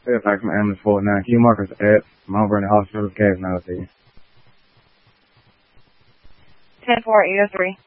Fairfax from Ambulance 49. Q Marcus at Mount Vernon Hospital. Case now, see you. 10-4, 803.